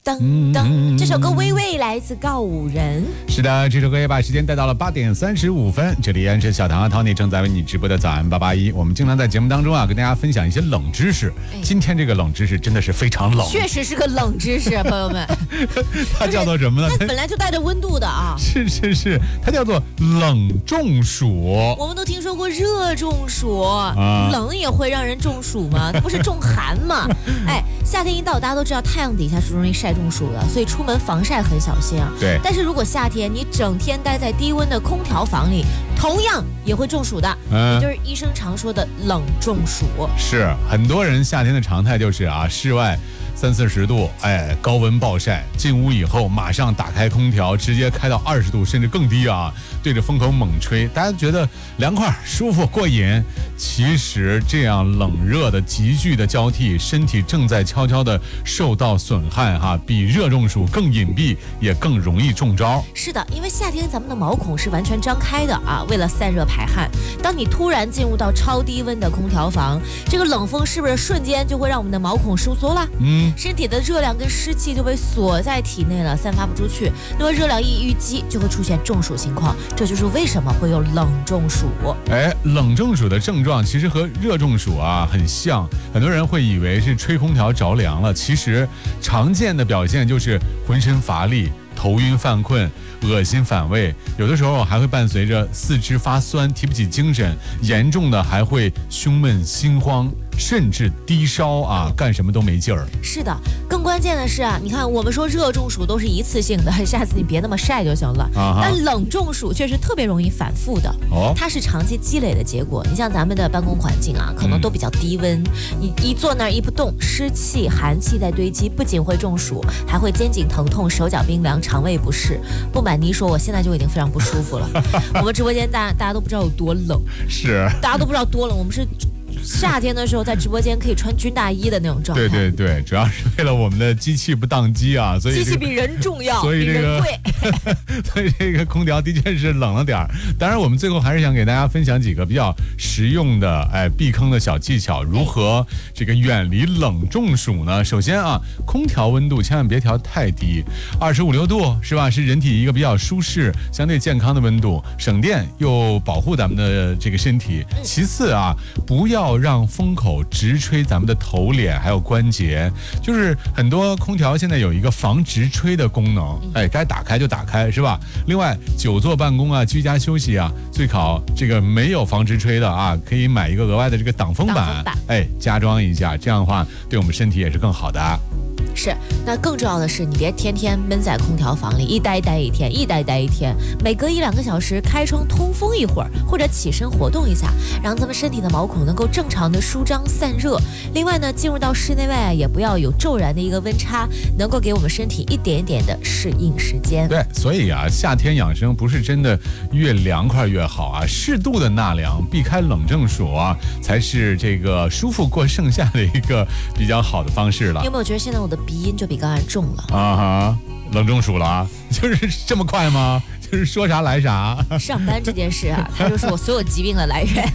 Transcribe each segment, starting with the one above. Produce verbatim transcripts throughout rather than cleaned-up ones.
噔噔，这首歌微微来自告五人。 是的，这首歌也把时间带到了八点三十五分。这里依然是小唐和 Tony 正在为你直播的早安八八一。我们经常在节目当中啊，跟大家分享一些冷知识。哎、今天这个冷知识真的是非常冷， 确实是个冷知识，朋友们。 它叫做什么呢？ 它本来就带着温度的啊。 是是是，它叫做冷中暑。 我们都听说过热中暑，啊、冷也会让人中暑吗？它不是中寒吗？哎，夏天一到，大家都知道太阳底下是容易晒中暑的，所以出门防晒很小心啊。 对。 但是如果夏天你整天待在低温的空调房里，同样也会中暑的，嗯、也就是医生常说的冷中暑。 是，很多人夏天的常态就是啊，室外三四十度，哎，高温暴晒，进屋以后马上打开空调，直接开到二十度甚至更低啊，对着风口猛吹，大家觉得凉快舒服过瘾。其实这样冷热的急剧的交替，身体正在悄悄的受到损害哈，比热中暑更隐蔽，也更容易中招。 是的，因为夏天咱们的毛孔是完全张开的啊，为了散热排汗。当你突然进入到超低温的空调房，这个冷风是不是瞬间就会让我们的毛孔收缩了？嗯。身体的热量跟湿气就被锁在体内了，散发不出去。那么热量一淤积，就会出现中暑情况。这就是为什么会有冷中暑。 哎，冷中暑的症状其实和热中暑啊很像，很多人会以为是吹空调着凉了，其实常见的表现就是浑身乏力、头晕犯困、恶心反胃，有的时候还会伴随着四肢发酸、提不起精神，严重的还会胸闷心慌，甚至低烧啊，干什么都没劲儿。 是的，更关键的是啊，你看我们说热中暑都是一次性的，下次你别那么晒就行了。啊、但冷中暑却是特别容易反复的，哦、它是长期积累的结果。你像咱们的办公环境啊，可能都比较低温，嗯、你一坐那儿一不动，湿气、寒气在堆积，不仅会中暑，还会肩颈疼痛、手脚冰凉、肠胃不适。不瞒您说，我现在就已经非常不舒服了。我们直播间大家大家都不知道有多冷， 是大家都不知道多冷，我们是。夏天的时候在直播间可以穿军大衣的那种状态。 对对对，主要是为了我们的机器不宕机啊，所以、这个、 机器比人重要， 所以这个所以这个空调的确是冷了点儿。当然，我们最后还是想给大家分享几个比较实用的哎避坑的小技巧，如何这个远离冷中暑呢？首先啊，空调温度千万别调太低，二十五六度是吧？是人体一个比较舒适、相对健康的温度，省电又保护咱们的这个身体。其次啊，不要让风口直吹咱们的头脸还有关节，就是很多空调现在有一个防直吹的功能，哎，该打开就打开是吧？另外，久坐办公啊，居家休息啊，最好这个没有防直吹的啊，可以买一个额外的这个挡风板，哎，加装一下，这样的话对我们身体也是更好的。 是，那更重要的是，你别天天闷在空调房里，一待待一天，一待待一天，每隔一两个小时开窗通风一会儿，或者起身活动一下，让咱们身体的毛孔能够正常的舒张散热。另外呢，进入到室内外啊，也不要有骤然的一个温差，能够给我们身体一点一点的适应时间。 对，所以啊，夏天养生不是真的越凉快越好啊，适度的纳凉，避开冷中暑啊，才是这个舒服过盛夏的一个比较好的方式了。 你有没有觉得现在我的鼻音就比刚才重了啊哈，冷中暑了啊，就是这么快吗？就是说啥来啥。 上班这件事啊，它就是我所有疾病的来源。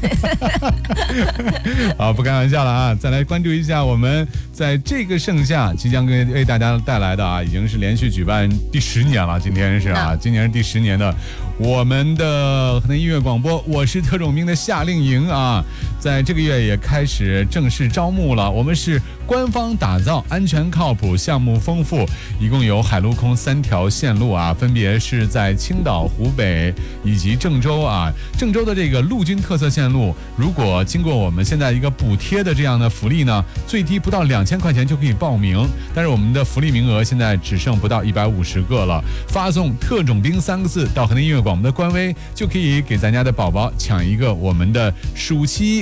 好，不开玩笑了啊！再来关注一下我们在这个盛夏即将给为大家带来的啊，已经是连续举办第十年了。今天是啊，今年是第十年的我们的河南音乐广播，我是特种兵的夏令营啊，在这个月也开始正式招募了。我们是官方打造，安全靠谱，项目丰富，一共有海陆空三条线路啊，分别是在青岛、湖北以及郑州啊。郑州的这个陆军特色线路，如果经过我们现在一个补贴的这样的福利呢，最低不到两千块钱就可以报名，但是我们的福利名额现在只剩不到一百五十个了。发送特种兵三个字到河南音乐广播的官微，就可以给咱家的宝宝抢一个我们的暑期